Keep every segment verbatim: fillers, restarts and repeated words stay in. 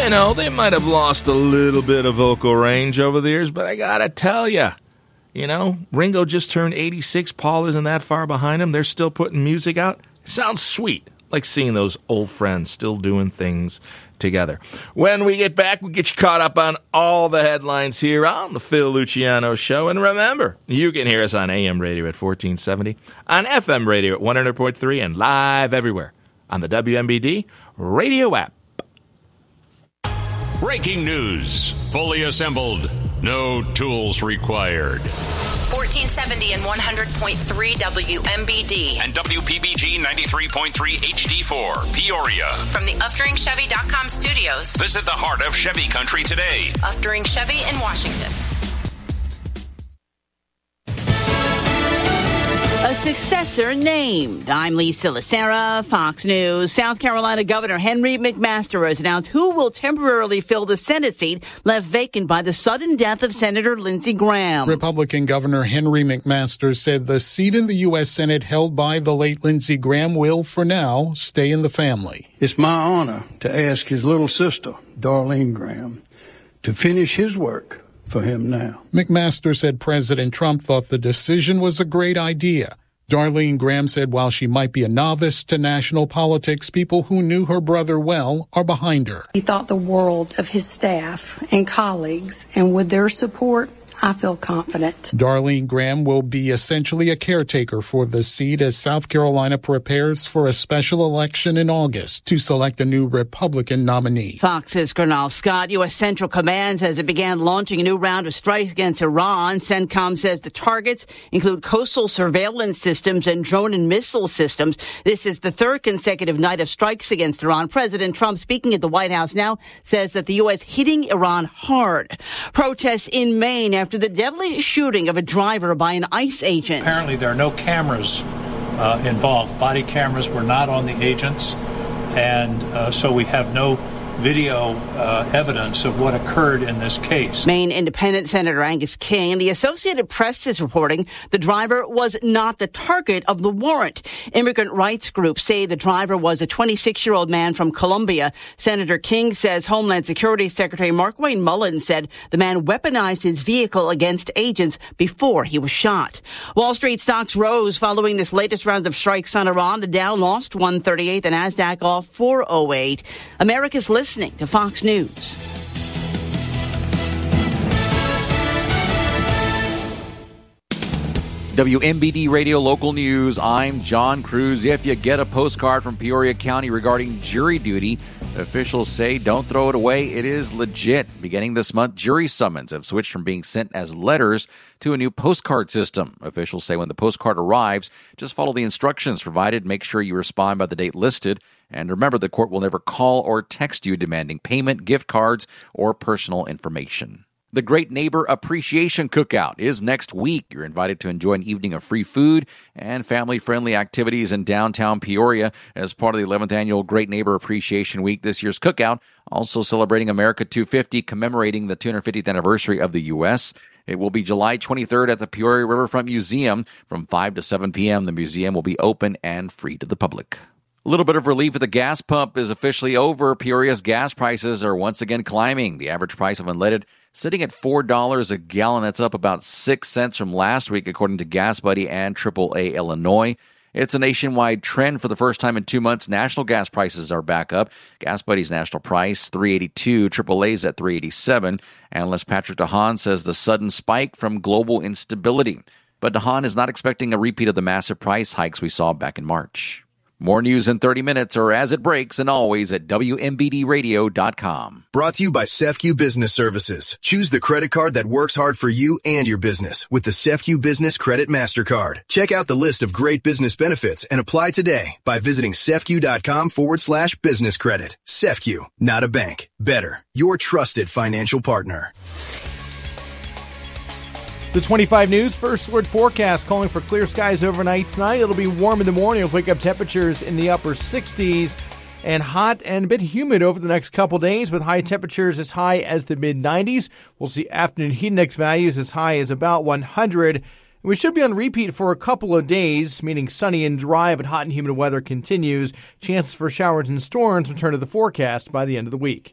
You know, they might have lost a little bit of vocal range over the years, but I gotta tell you, you know, Ringo just turned eighty-six. Paul isn't that far behind him. They're still putting music out. It sounds sweet, like seeing those old friends still doing things together. When we get back, we'll get you caught up on all the headlines here on the Phil Luciano Show. And remember, you can hear us on A M radio at fourteen seventy, on F M radio at one hundred point three, and live everywhere on the W M B D radio app. Breaking news, fully assembled, no tools required. fourteen seventy and one hundred point three W M B D. And W P B G ninety-three point three H D four, Peoria. From the Uftering Chevy dot com studios. Visit the heart of Chevy country today. Uftering Chevy in Washington. A successor named. I'm Lisa Lacera, Fox News. South Carolina Governor Henry McMaster has announced who will temporarily fill the Senate seat left vacant by the sudden death of Senator Lindsey Graham. Republican Governor Henry McMaster said the seat in the U S. Senate held by the late Lindsey Graham will, for now, stay in the family. It's my honor to ask his little sister, Darlene Graham, to finish his work for him now. McMaster said President Trump thought the decision was a great idea. Darlene Graham said while she might be a novice to national politics, people who knew her brother well are behind her. He thought the world of his staff and colleagues, and with their support, I feel confident. Darlene Graham will be essentially a caretaker for the seat as South Carolina prepares for a special election in August to select a new Republican nominee. Fox's Gernal Scott. U S. Central Command says it began launching a new round of strikes against Iran. CENTCOM says the targets include coastal surveillance systems and drone and missile systems. This is the third consecutive night of strikes against Iran. President Trump, speaking at the White House now, says that the U S hitting Iran hard. Protests in Maine after after the deadly shooting of a driver by an ICE agent. Apparently there are no cameras uh, involved. Body cameras were not on the agents, and uh, so we have no video uh, evidence of what occurred in this case. Maine Independent Senator Angus King and the Associated Press is reporting the driver was not the target of the warrant. Immigrant rights groups say the driver was a twenty-six-year-old man from Colombia. Senator King says Homeland Security Secretary Markwayne Mullin said the man weaponized his vehicle against agents before he was shot. Wall Street stocks rose following this latest round of strikes on Iran. The Dow lost one thirty-eight, the Nasdaq off four oh eight. America's listening to Fox News. W M B D Radio Local News. I'm John Cruz. If you get a postcard from Peoria County regarding jury duty, officials say don't throw it away. It is legit. Beginning this month, jury summons have switched from being sent as letters to a new postcard system. Officials say when the postcard arrives, just follow the instructions provided. Make sure you respond by the date listed. And remember, the court will never call or text you demanding payment, gift cards, or personal information. The Great Neighbor Appreciation Cookout is next week. You're invited to enjoy an evening of free food and family-friendly activities in downtown Peoria as part of the eleventh Annual Great Neighbor Appreciation Week. This year's cookout also celebrating America two fifty, commemorating the two hundred fiftieth anniversary of the U S It will be July twenty-third at the Peoria Riverfront Museum from five to seven p.m. The museum will be open and free to the public. A little bit of relief at the gas pump is officially over. Peoria's gas prices are once again climbing. The average price of unleaded sitting at four dollars a gallon. That's up about six cents from last week, according to Gas Buddy and triple A Illinois. It's a nationwide trend. For the first time in two months, national gas prices are back up. Gas Buddy's national price, three dollars and eighty-two cents. triple A's at three dollars and eighty-seven cents. Analyst Patrick DeHaan says the sudden spike from global instability. But DeHaan is not expecting a repeat of the massive price hikes we saw back in March. More news in thirty minutes or as it breaks, and always at W M B D radio dot com. Brought to you by SEFCU Business Services. Choose the credit card that works hard for you and your business with the SEFCU Business Credit MasterCard. Check out the list of great business benefits and apply today by visiting SEFCU.com forward slash business credit. SEFCU, not a bank. Better, your trusted financial partner. The twenty-five News First Alert forecast calling for clear skies overnight tonight. It'll be warm in the morning. We'll wake up temperatures in the upper sixties and hot and a bit humid over the next couple days with high temperatures as high as the mid nineties. We'll see afternoon heat index values as high as about one hundred. We should be on repeat for a couple of days, meaning sunny and dry, but hot and humid weather continues. Chances for showers and storms return to the forecast by the end of the week.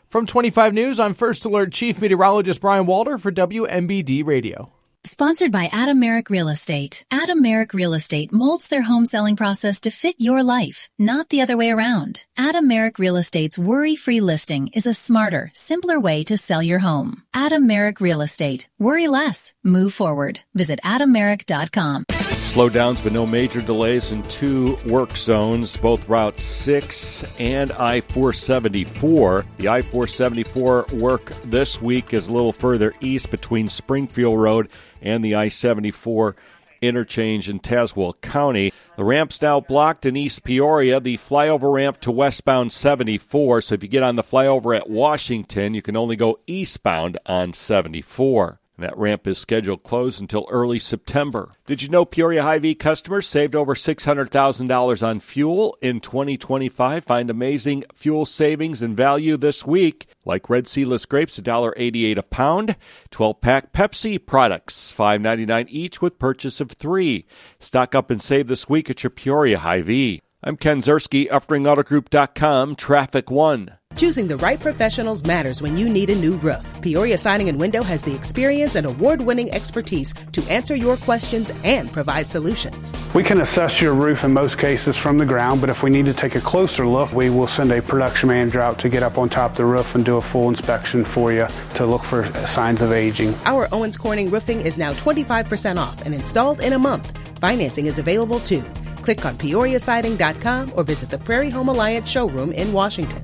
From twenty-five News, I'm First Alert Chief Meteorologist Brian Walter for W M B D Radio. Sponsored by Adam Merrick Real Estate. Adam Merrick Real Estate molds their home selling process to fit your life, not the other way around. Adam Merrick Real Estate's worry-free listing is a smarter, simpler way to sell your home. Adam Merrick Real Estate. Worry less. Move forward. Visit adam merrick dot com. Slowdowns, but no major delays in two work zones, both Route six and I four seventy-four. The I four seventy-four work this week is a little further east between Springfield Road and the I seventy-four interchange in Tazewell County. The ramp's now blocked in East Peoria, the flyover ramp to westbound seventy-four. So if you get on the flyover at Washington, you can only go eastbound on seventy-four. That ramp is scheduled closed until early September. Did you know Peoria Hy-Vee customers saved over six hundred thousand dollars on fuel in twenty twenty-five? Find amazing fuel savings and value this week, like Red Seedless grapes, one dollar eighty-eight a pound. twelve-pack Pepsi products, five ninety-nine each with purchase of three. Stock up and save this week at your Peoria Hy-Vee. I'm Ken Zerski, Uffring Auto Group dot com, Traffic One. Choosing the right professionals matters when you need a new roof. Peoria Siding and Window has the experience and award-winning expertise to answer your questions and provide solutions. We can assess your roof in most cases from the ground, but if we need to take a closer look, we will send a production manager out to get up on top of the roof and do a full inspection for you to look for signs of aging. Our Owens Corning roofing is now twenty-five percent off and installed in a month. Financing is available too. Click on peoria siding dot com or visit the Prairie Home Alliance showroom in Washington.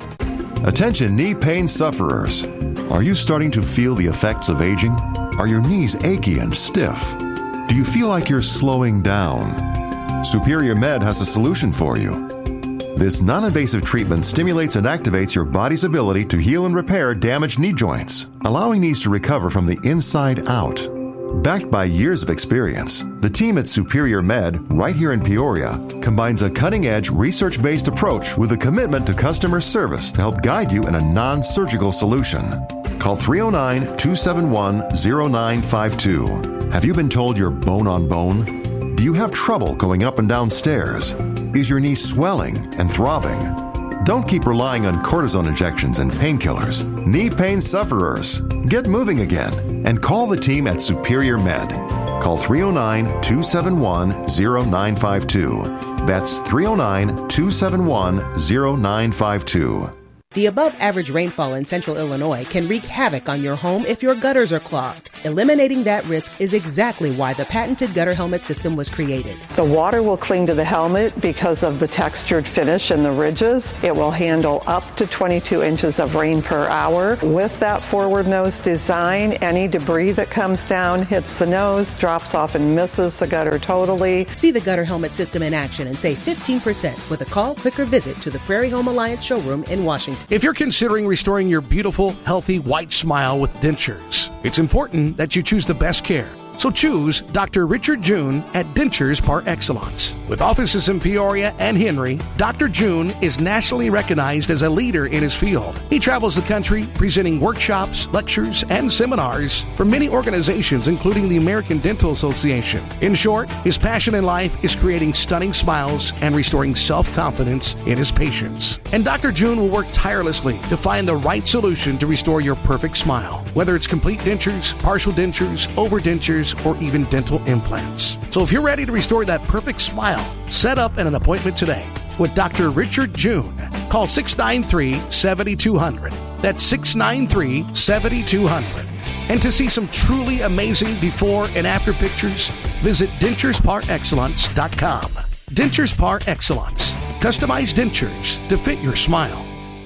Attention knee pain sufferers. Are you starting to feel the effects of aging? Are your knees achy and stiff? Do you feel like you're slowing down? Superior Med has a solution for you. This non-invasive treatment stimulates and activates your body's ability to heal and repair damaged knee joints, allowing knees to recover from the inside out. Backed by years of experience, the team at Superior Med, right here in Peoria, combines a cutting-edge, research-based approach with a commitment to customer service to help guide you in a non-surgical solution. Call three oh nine, two seven one, oh nine five two. Have you been told you're bone on bone? Do you have trouble going up and down stairs? Is your knee swelling and throbbing? Don't keep relying on cortisone injections and painkillers. Knee pain sufferers, get moving again and call the team at Superior Med. Call three oh nine, two seven one, oh nine five two. That's three oh nine, two seven one, oh nine five two. The above-average rainfall in central Illinois can wreak havoc on your home if your gutters are clogged. Eliminating that risk is exactly why the patented gutter helmet system was created. The water will cling to the helmet because of the textured finish and the ridges. It will handle up to twenty-two inches of rain per hour. With that forward nose design, any debris that comes down hits the nose, drops off and misses the gutter totally. See the gutter helmet system in action and save fifteen percent with a call, click, or visit to the Prairie Home Alliance showroom in Washington. If you're considering restoring your beautiful, healthy, white smile with dentures, it's important that you choose the best care. So choose Doctor Richard June at Dentures Par Excellence. With offices in Peoria and Henry, Doctor June is nationally recognized as a leader in his field. He travels the country presenting workshops, lectures, and seminars for many organizations, including the American Dental Association. In short, his passion in life is creating stunning smiles and restoring self-confidence in his patients. And Doctor June will work tirelessly to find the right solution to restore your perfect smile, whether it's complete dentures, partial dentures, overdentures, or even dental implants. So if you're ready to restore that perfect smile, set up an appointment today with Doctor Richard June. Call six nine three, seven two zero zero. That's six nine three, seven two zero zero. And to see some truly amazing before and after pictures, visit dentures par excellence dot com. Dentures Par Excellence. Customized dentures to fit your smile.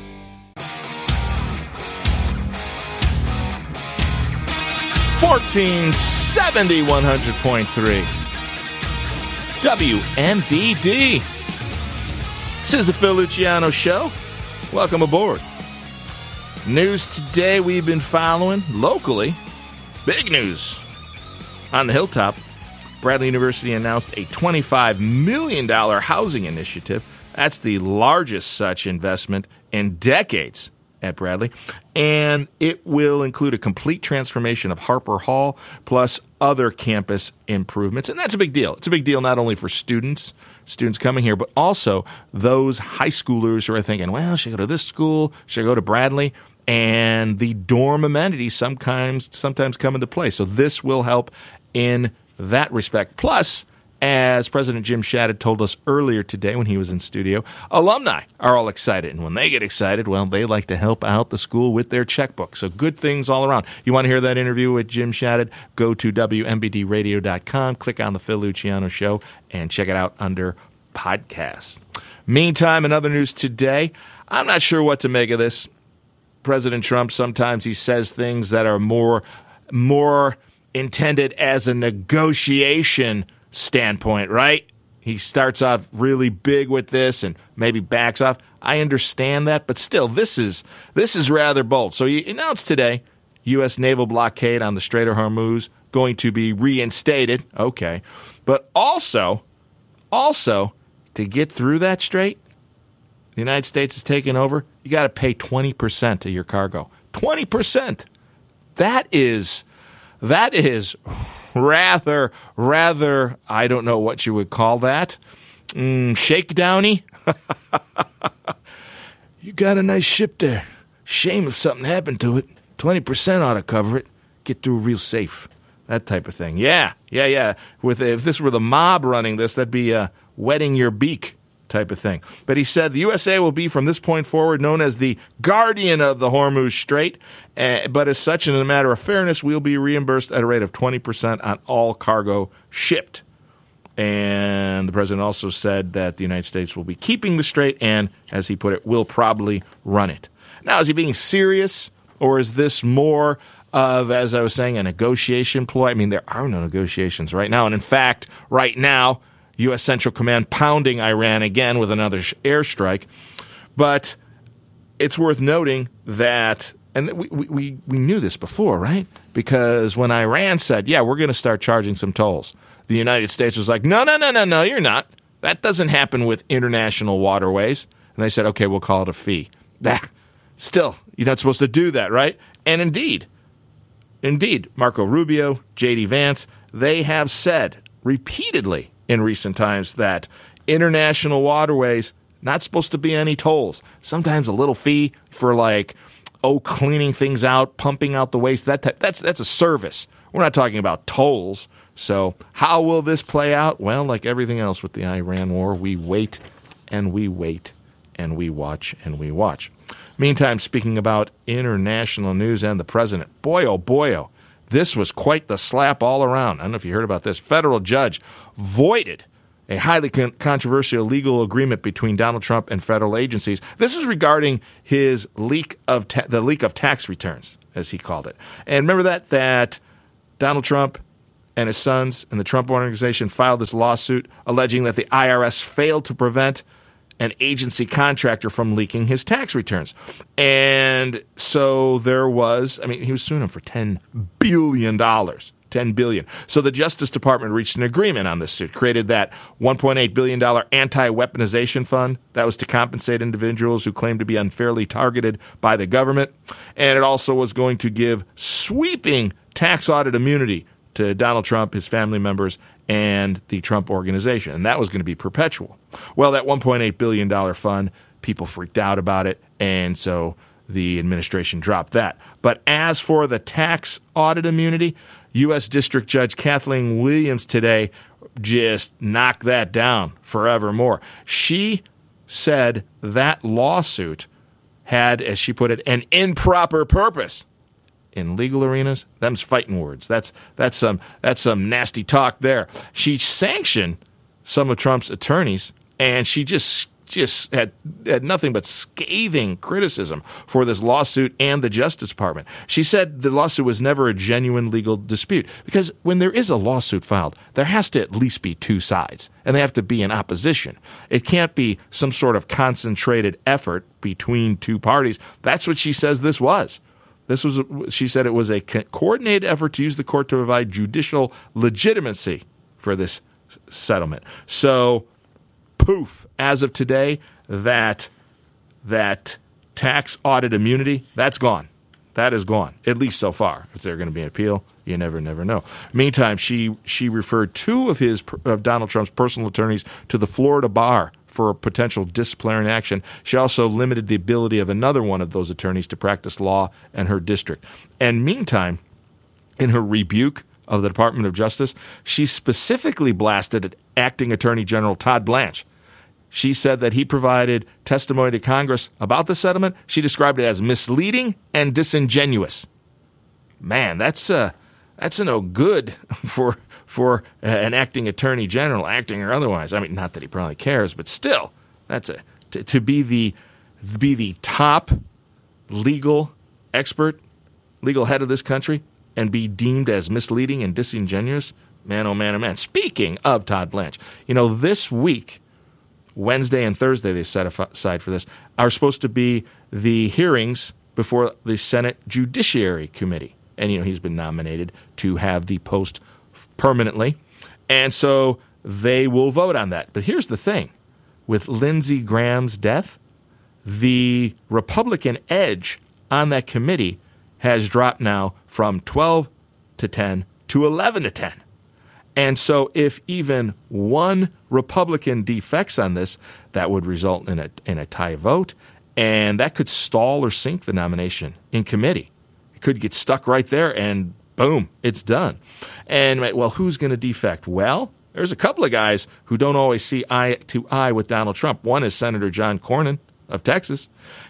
fourteen seventy, one hundred point three. W M B D. This is the Phil Luciano Show. Welcome aboard. News today we've been following locally. Big news. On the Hilltop, Bradley University announced a twenty-five million dollars housing initiative. That's the largest such investment in decades at Bradley, and it will include a complete transformation of Harper Hall plus other campus improvements, and that's a big deal. It's a big deal not only for students, students coming here, but also those high schoolers who are thinking, well, should I go to this school? Should I go to Bradley? And the dorm amenities sometimes sometimes come into play. So this will help in that respect. Plus, as President Jim Shadid told us earlier today when he was in studio, alumni are all excited. And when they get excited, well, they like to help out the school with their checkbook. So good things all around. You want to hear that interview with Jim Shadid? Go to W M B D radio dot com, click on the Phil Luciano Show, and check it out under podcasts. Meantime, in other news today, I'm not sure what to make of this. President Trump, sometimes he says things that are more, more intended as a negotiation standpoint, right? He starts off really big with this and maybe backs off. I understand that, but still, this is this is rather bold. So he announced today U S naval blockade on the Strait of Hormuz going to be reinstated. Okay. But also, also, to get through that strait, the United States is taking over, you got to pay twenty percent of your cargo. twenty percent. That is, that is rather, rather, I don't know what you would call that, mm, shakedowny. You got a nice ship there. Shame if something happened to it. twenty percent ought to cover it. Get through real safe. That type of thing. Yeah, yeah, yeah. With if this were the mob running this, that'd be uh, wetting your beak type of thing. But he said the U S A will be from this point forward known as the guardian of the Hormuz Strait. Uh, but as such, in a matter of fairness, we'll be reimbursed at a rate of twenty percent on all cargo shipped. And the president also said that the United States will be keeping the strait and, as he put it, will probably run it. Now, is he being serious, or is this more of, as I was saying, a negotiation ploy? I mean, there are no negotiations right now. And in fact, right now, U S. Central Command pounding Iran again with another airstrike. But it's worth noting that, and we, we, we knew this before, right? Because when Iran said, yeah, we're going to start charging some tolls, the United States was like, no, no, no, no, no, you're not. That doesn't happen with international waterways. And they said, okay, we'll call it a fee. That, still, you're not supposed to do that, right? And indeed, indeed, Marco Rubio, J D Vance, they have said repeatedly in recent times that international waterways, not supposed to be any tolls. Sometimes a little fee for like, oh, cleaning things out, pumping out the waste, that type. That's, that's a service. We're not talking about tolls. So how will this play out? Well, like everything else with the Iran war, we wait and we wait and we watch and we watch. Meantime, speaking about international news and the president, boy, oh, boy, oh, this was quite the slap all around. I don't know if you heard about this. Federal judge voided a highly con- controversial legal agreement between Donald Trump and federal agencies. This is regarding his leak of ta- the leak of tax returns, as he called it. And remember that that Donald Trump and his sons and the Trump Organization filed this lawsuit alleging that the I R S failed to prevent an agency contractor from leaking his tax returns. And so there was, I mean, he was suing him for ten billion dollars. ten billion dollars. So the Justice Department reached an agreement on this suit, created that one point eight billion dollars anti-weaponization fund that was to compensate individuals who claimed to be unfairly targeted by the government. And it also was going to give sweeping tax audit immunity to Donald Trump, his family members, and the Trump Organization. And that was going to be perpetual. Well, that one point eight billion dollars fund, people freaked out about it, and so the administration dropped that. But as for the tax audit immunity, U S. District Judge Kathleen Williams today just knocked that down forevermore. She said that lawsuit had, as she put it, an improper purpose. In legal arenas, them's fighting words. That's that's some that's some nasty talk there. She sanctioned some of Trump's attorneys, and she just just had, had nothing but scathing criticism for this lawsuit and the Justice Department. She said the lawsuit was never a genuine legal dispute because when there is a lawsuit filed, there has to at least be two sides, and they have to be in opposition. It can't be some sort of concentrated effort between two parties. That's what she says this was. This was, she said it was a coordinated effort to use the court to provide judicial legitimacy for this settlement. So, poof, as of today, that that tax audit immunity, that's gone. That is gone, at least so far. If there's going to be an appeal, You never, never know. Meantime, she she referred two of his of Donald Trump's personal attorneys to the Florida bar for a potential disciplinary action. She also limited the ability of another one of those attorneys to practice law in her district. And meantime, in her rebuke of the Department of Justice, she specifically blasted Acting Attorney General Todd Blanche. She said that he provided testimony to Congress about the settlement. She described it as misleading and disingenuous. Man, that's uh, that's a no good for for an acting attorney general, acting or otherwise. I mean, not that he probably cares, but still, that's a to, to be the be the top legal expert, legal head of this country, and be deemed as misleading and disingenuous. Man, oh man, oh man. Speaking of Todd Blanche, you know, this week, Wednesday and Thursday, they set aside for this, are supposed to be the hearings before the Senate Judiciary Committee. And, you know, he's been nominated to have the post permanently. And so they will vote on that. But here's the thing. With Lindsey Graham's death, the Republican edge on that committee has dropped now from twelve to ten to eleven to ten. And so if even one Republican defects on this, that would result in a in a tie vote, and that could stall or sink the nomination in committee. It could get stuck right there, and boom, it's done. And, well, who's going to defect? Well, there's a couple of guys who don't always see eye to eye with Donald Trump. One is Senator John Cornyn of Texas.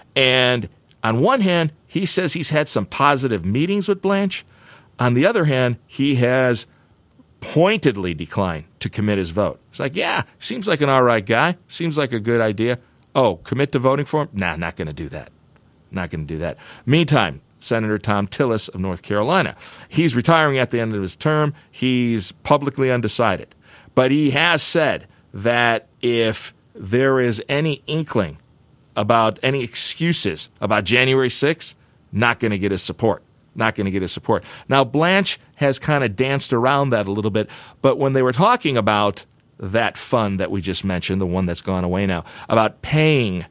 And on one hand, he says he's had some positive meetings with Blanche. On the other hand, he has pointedly declined to commit his vote. It's like, yeah, seems like an all right guy. Seems like a good idea. Oh, commit to voting for him? Nah, not going to do that. Not going to do that. Meantime, Senator Thom Tillis of North Carolina. He's retiring at the end of his term. He's publicly undecided. But he has said that if there is any inkling about any excuses about January sixth, not going to get his support. Not going to get his support. Now, Blanche has kind of danced around that a little bit, but when they were talking about that fund that we just mentioned, the one that's gone away now, about paying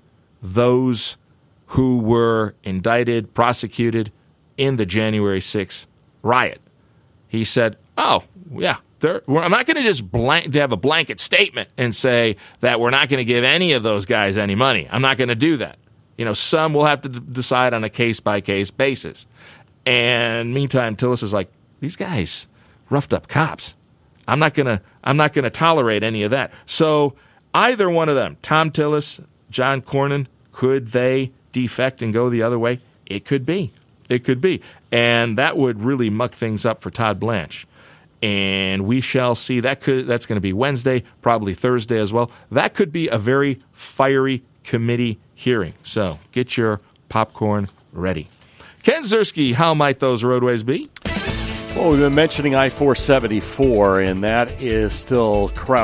those who were indicted, prosecuted in the January sixth riot, he said, oh, yeah, I'm not going to just blank, to have a blanket statement and say that we're not going to give any of those guys any money. I'm not going to do that. You know, some will have to d- decide on a case-by-case basis. And meantime, Tillis is like, these guys roughed up cops. I'm not gonna I'm not gonna tolerate any of that. So either one of them, Thom Tillis, John Cornyn, could they defect and go the other way? It could be. It could be. And that would really muck things up for Todd Blanche. And we shall see. That could that's going to be Wednesday, probably Thursday as well. That could be a very fiery committee hearing. So get your popcorn ready. Ken Ziersky, how might those roadways be? Well, we've been mentioning I four seventy-four, and that is still crowded.